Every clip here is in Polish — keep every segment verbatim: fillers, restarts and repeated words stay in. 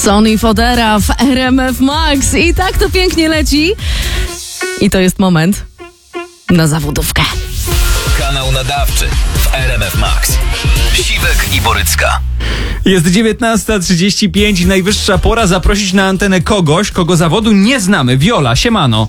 Sony Fodera w R M F Max i tak to pięknie leci. I to jest moment na zawodówkę. Kanał nadawczy w R M F Max. Siwek i Borycka. Jest dziewiętnasta trzydzieści pięć, najwyższa pora zaprosić na antenę kogoś, kogo zawodu nie znamy. Wiola, siemano.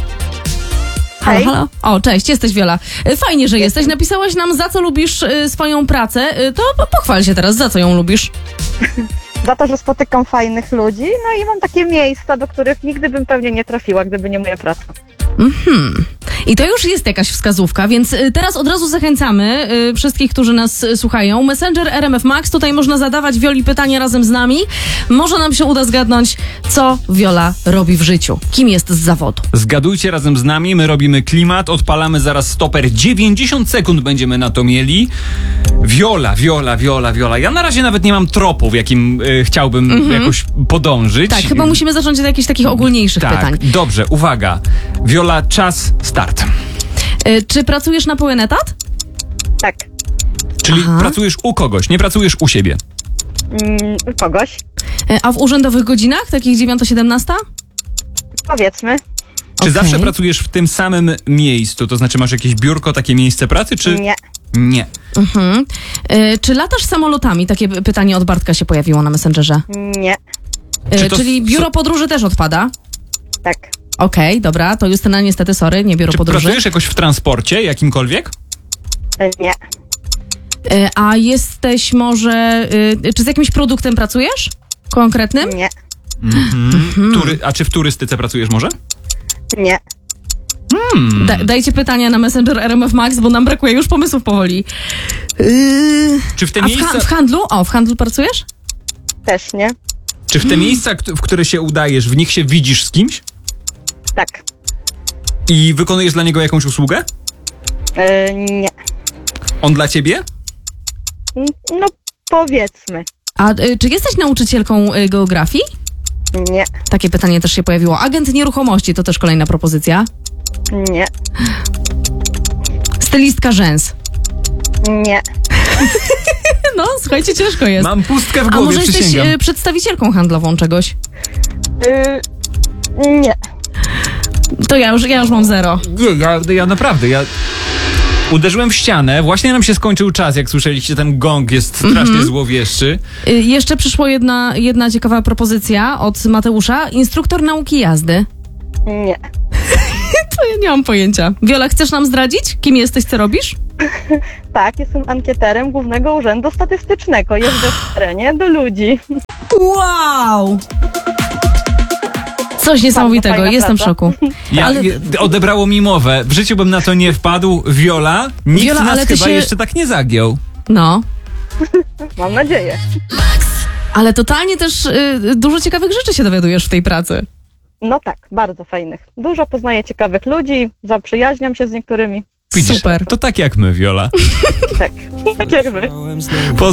Halo, halo. O, cześć, jesteś Wiola. Fajnie, że jesteś. Napisałaś nam, za co lubisz y, swoją pracę. Y, to pochwal się teraz, za co ją lubisz? Za to, że spotykam fajnych ludzi, no i mam takie miejsca, do których nigdy bym pewnie nie trafiła, gdyby nie moja praca. Mhm. I to już jest jakaś wskazówka, więc y, teraz od razu zachęcamy y, wszystkich, którzy nas y, słuchają. Messenger R M F Max, tutaj można zadawać Wioli pytania razem z nami. Może nam się uda zgadnąć, co Wiola robi w życiu. Kim jest z zawodu. Zgadujcie razem z nami, my robimy klimat, odpalamy zaraz stoper. dziewięćdziesiąt sekund będziemy na to mieli. Wiola, Wiola, Wiola, Wiola. Ja na razie nawet nie mam tropu, w jakim y, chciałbym Mhm. jakoś podążyć. Tak, chyba musimy zacząć od jakichś takich ogólniejszych tak, pytań. Dobrze, uwaga. Wiola, czas, start. Y, czy pracujesz na pełen etat? Tak. Czyli Aha. pracujesz u kogoś, nie pracujesz u siebie. Mm, kogoś? Y, a w urzędowych godzinach, takich dziewiąta siedemnasta? Powiedzmy. Czy Okej. zawsze pracujesz w tym samym miejscu? To znaczy masz jakieś biurko, takie miejsce pracy, czy... Nie. Nie. Mhm. Y, czy latasz samolotami? Takie p- pytanie od Bartka się pojawiło na Messengerze. Nie. Y, Czy to czyli s- biuro podróży też odpada? Tak. Okej, dobra, to Justyna niestety, sorry, nie biuro Czy podróży. pracujesz jakoś w transporcie jakimkolwiek? E, Nie. Y, a jesteś może... Y, czy z jakimś produktem pracujesz? Konkretnym? Nie. Mhm. Tury, a czy w turystyce pracujesz może? Nie. Hmm. Da, dajcie pytania na Messenger R M F Max, bo nam brakuje już pomysłów powoli. Yy, Czy w te a w, miejsca, ha- w handlu? O, w handlu pracujesz? Też nie. czy w te miejsca, kt- w które się udajesz, w nich się widzisz z kimś Tak. i wykonujesz dla niego jakąś usługę? E, nie. On dla ciebie? Mm, No, powiedzmy. A y, czy jesteś nauczycielką y, geografii? Nie. Takie pytanie też się pojawiło. Agent nieruchomości to też kolejna propozycja. Nie. Stylistka rzęs. Nie. No, słuchajcie, ciężko jest. Mam pustkę w A głowie, może jesteś przysięgam. y, przedstawicielką handlową czegoś? E, nie. To ja już, ja już mam zero. Nie, ja, ja naprawdę, ja uderzyłem w ścianę, właśnie nam się skończył czas, jak słyszeliście, ten gong jest strasznie Mhm. złowieszczy. Y, jeszcze przyszło jedna, jedna ciekawa propozycja od Mateusza. Instruktor nauki jazdy. Nie. To ja nie mam pojęcia. Wiola, chcesz nam zdradzić? Kim jesteś, co robisz? Tak, jestem ankieterem Głównego Urzędu Statystycznego. Jeżdżę w terenie do ludzi. Wow! Coś niesamowitego, fajna jestem w praca. szoku. Ja, Ale- je, odebrało mi mowę, w życiu bym na to nie wpadł. Wiola, nikt Wiola, nas ale ty chyba się- jeszcze tak nie zagiął. No. Mam nadzieję. Ale totalnie też y, dużo ciekawych rzeczy się dowiadujesz w tej pracy. No tak, bardzo fajnych. Dużo poznaję ciekawych ludzi, zaprzyjaźniam się z niektórymi. Widzisz, Super. to tak jak my, Wiola. Tak, tak jak wy.